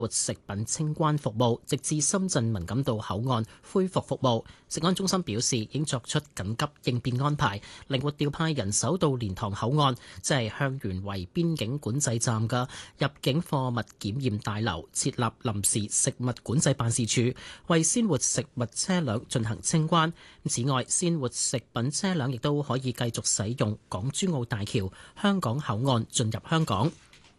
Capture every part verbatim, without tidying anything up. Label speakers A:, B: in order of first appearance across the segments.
A: 活食品清關服務，直至深圳文錦渡口岸恢復服務。食安中心表示，已經作出緊急應變安排，靈活調派人手到蓮塘口岸，即係香園圍邊境管制站嘅入境貨物檢驗大樓，設立臨時食物管制辦事處，為鮮活食物車輛進行清關。此外，鮮活食品車輛亦都可以繼續使用港珠澳大橋香港口岸進入香港。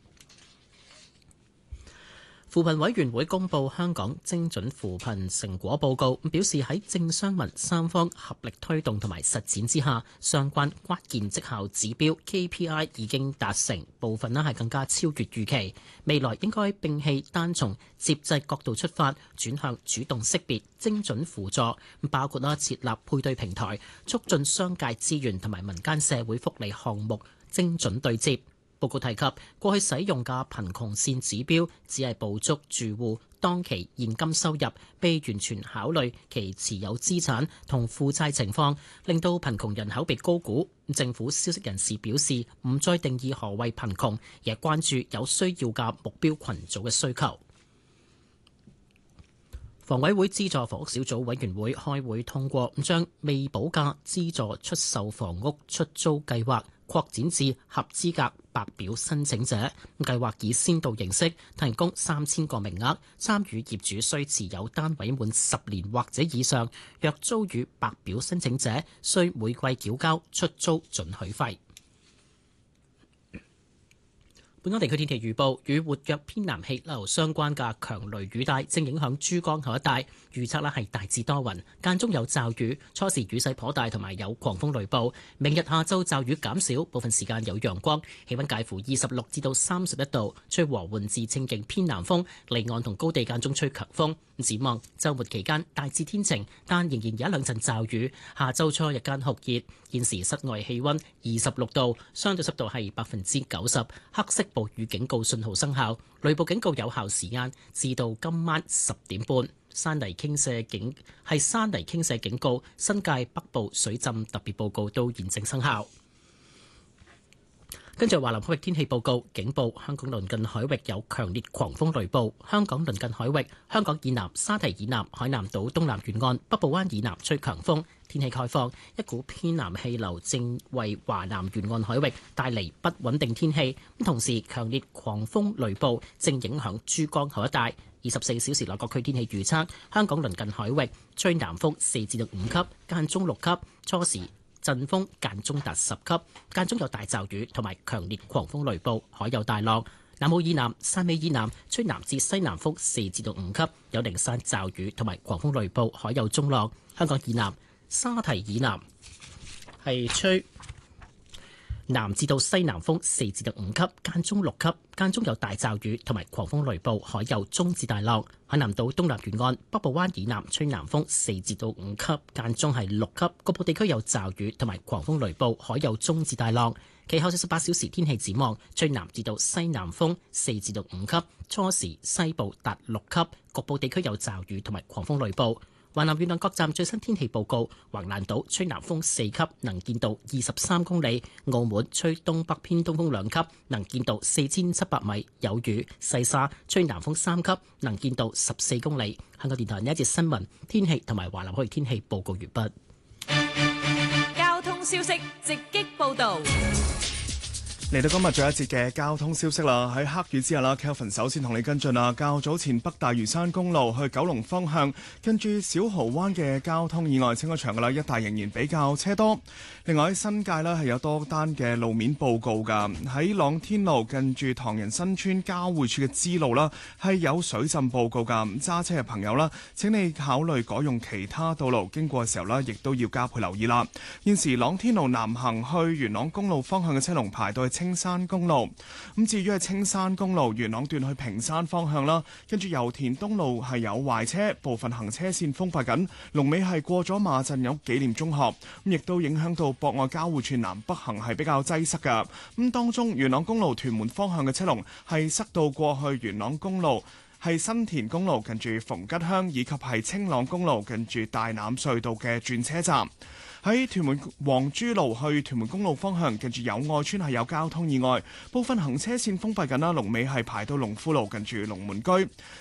A: 扶貧委員會公布香港精準扶貧成果報告，表示喺政商民三方合力推動同埋實踐之下，相關關鍵績效指標 K P I 已經達成，部分呢係更加超越預期。未來應該摒棄單從接濟角度出發，轉向主動識別、精準輔助，包括啦設立配對平台，促進商界資源同埋民間社會福利項目精準對接。報告提及，過去使用嘅貧窮線指標只係捕捉住戶當期現金收入，未完全考慮其持有資產同負債情況，令到貧窮人口被高估。政府消息人士表示，唔再定義何謂貧窮，而係關注有需要嘅目標群組嘅需求。房委會資助房屋小組委員會開會通過，將未補價資助出售房屋出租計劃擴展至合資格白表申請者。計劃以先導形式提供三千個名額，參與業主需持有單位滿十年或者以上，若租予白表申請者，需每季繳交出租准許費。本港地區天氣預報，與活躍偏南氣流相關嘅強雷雨帶正影響珠江口一帶，預測咧係大致多雲，間中有驟雨，初時雨勢頗大，同埋有狂風雷暴。明日下晝驟雨減少，部分時間有陽光，氣溫介乎二十六至到三十一度，吹和緩至清勁偏南風，離岸同高地間中吹強風。展望週末期間大致天晴，但仍然有一兩陣驟雨。下週初日間酷熱，現時室外氣溫二十六度，相對濕度係百分之九十，黑色暴雨警告信號生效，雷暴警告有效時間至到今晚十點半。山泥傾瀉警係山泥傾瀉警告，新界北部水浸特別報告都現正生效。跟住華南海域天氣報告，警報：香港鄰近海域有強烈狂風雷暴。香港鄰近海域，香港以南、沙堤以南、海南島東南沿岸、北部灣以南吹強風。天氣概況：一股偏南氣流正為華南沿岸海域帶嚟不穩定天氣，同時強烈狂風雷暴正影響珠江口一帶。二十四小時內各區天氣預測：香港鄰近海域吹南風四至到五級，間中六級，初時陣風間中達十級，間中有大驟雨同埋強烈狂風雷暴，海有大浪。南澳以南、汕尾以南吹南至西南風四至到五級，有零散驟雨同埋狂風雷暴，海有中浪。香港以南、沙堤以南係吹南至到西南風四至到五級，間中六級，間中有大驟雨同埋狂風雷暴，海有中至大浪。海南島東南沿岸、北部灣以南吹南風四至到五級，間中係六級，局部地區有驟雨同埋狂風雷暴，海有中至大浪。其後四十八小時天氣展望，吹南至到西南風四至到五級，初時西部達六級，局部地區有驟雨同埋狂風雷暴。華南沿岸各站最新天氣報告：橫瀾島吹南風四級，能見度二十三公里；澳門吹東北偏東風兩級，能見度四千七百米，有雨；西沙吹南風三級，能見度十四公里。香港電台呢一節新聞天氣同埋華南海域天氣報告完畢。
B: 交通消息直擊報導。
C: 嚟到今日最後一節嘅交通消息啦，喺黑雨之下啦 Kelvin 首先同你跟進啦。較早前北大嶼山公路去九龍方向，跟住小蠔灣嘅交通意外清咗場噶啦，一帶仍然比較車多。另外喺新界呢係有多單嘅路面報告噶，喺朗天路近住唐人新村交匯處嘅支路啦，係有水浸報告噶。揸車嘅朋友啦，請你考慮改用其他道路經過嘅時候呢，亦都要加倍留意啦。現時朗天路南行去元朗公路方向嘅車龍排到去青山公路，咁至於係青山公路元朗段去屏山方向啦，跟住油田東路係有壞車，部分行車線封閉緊，龍尾係過咗馬陣有紀念中學，咁亦都影響到博愛交匯處南北行係比較擠塞噶。咁當中元朗公路屯門方向嘅車龍係塞到過去元朗公路，係新田公路近住逢吉鄉，以及係青朗公路近住大欖隧道嘅轉車站。 喺屯門黃珠路去屯門公路方向，近住友愛村係有交通意外，部分行車線封閉緊啦，龍尾係排到龍富路近住龍門居。